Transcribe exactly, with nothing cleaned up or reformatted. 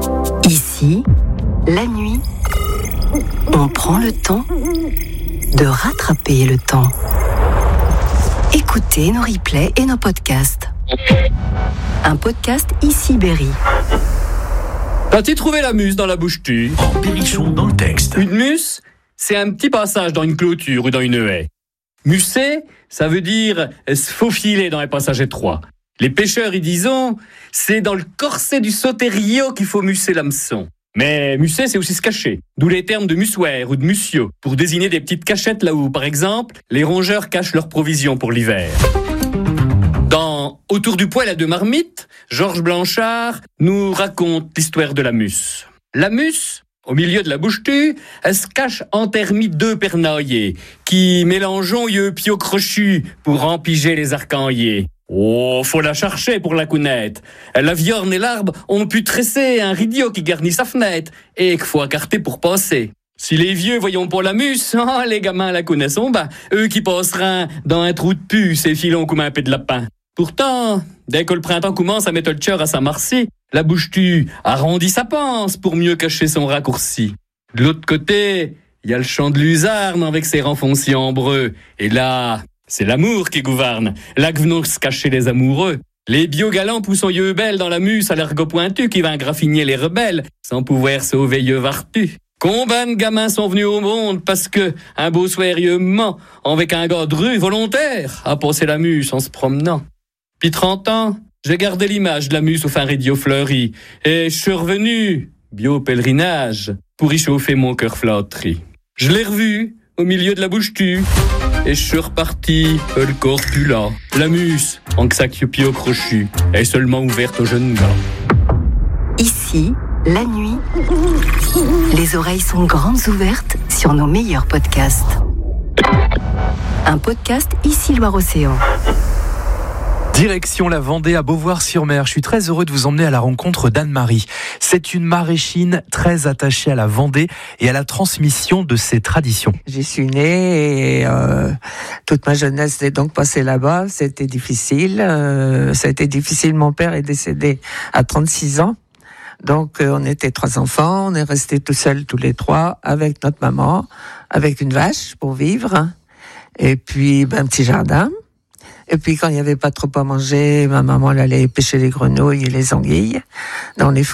Ici, la nuit, on prend le temps de rattraper le temps. Écoutez nos replays et nos podcasts. Un podcast Ici Berry. As-tu trouvé la muse dans la bouche-tu ? En Berrichon dans le texte. Une muse, c'est un petit passage dans une clôture ou dans une haie. Musser, ça veut dire se faufiler dans les passages étroits. Les pêcheurs y disons, c'est dans le corset du sauterio qu'il faut musser l'hameçon. Mais musser, c'est aussi se cacher. D'où les termes de mussuaire ou de mussio, pour désigner des petites cachettes là où, par exemple, les rongeurs cachent leurs provisions pour l'hiver. Dans Autour du poêle à deux marmites, Georges Blanchard nous raconte l'histoire de la musse. La musse, au milieu de la bouche-tue, elle se cache entermie deux pernaillés, qui mélangeons yeux pio crochus pour empiger les arcaniers. Oh, faut la chercher pour la connaître. La viorne et l'arbre ont pu tresser un rideau qui garnit sa fenêtre et qu'il faut écarter pour passer. Si les vieux voyons pas la musse, oh, les gamins la connaissons, bah, eux qui passeront dans un trou de puce et filons comme un peu de lapin. Pourtant, dès que le printemps commence à mettre le cœur à sa marcie, la bouche-tue arrondit sa panse pour mieux cacher son raccourci. De l'autre côté, il y a le champ de luzarne avec ses renfoncés ambreux. Et là, c'est l'amour qui gouverne. Là que venons se cacher les amoureux. Les biogalants poussent yeux belles dans la muse à l'ergot pointu qui va graffiner les rebelles sans pouvoir sauver yeux vartu. Combien de gamins sont venus au monde parce que un beau soir yeux ment avec un gars de rue volontaire à passer la muse en se promenant. Puis trente ans, j'ai gardé l'image de la muse au fin rideau fleuri et je suis revenu, bio pèlerinage, pour y chauffer mon cœur flatterie. Je l'ai revu au milieu de la bouche-tue et je suis reparti, le corps plus là. La muse, en sac pio crochu, est seulement ouverte aux jeunes gars. Ici, la nuit, les oreilles sont grandes ouvertes sur nos meilleurs podcasts. Un podcast Ici Loire-Océan. Direction la Vendée à Beauvoir-sur-Mer. Je suis très heureux de vous emmener à la rencontre d'Anne-Marie. C'est une maraîchine très attachée à la Vendée et à la transmission de ses traditions. J'y suis née et euh, toute ma jeunesse s'est donc passée là-bas. C'était difficile. Euh, ça a été difficile. Mon père est décédé à trente-six ans. Donc euh, on était trois enfants. On est restés tout seuls tous les trois avec notre maman, avec une vache pour vivre et puis ben, un petit jardin. Et puis quand il n'y avait pas trop à manger, ma maman elle allait pêcher les grenouilles et les anguilles dans les